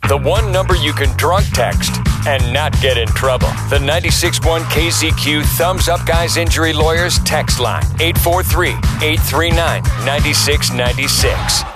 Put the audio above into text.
The one number you can drunk text and not get in trouble. The 96.1 KZQ Thumbs Up Guys Injury Lawyers text line. 843-839-9696.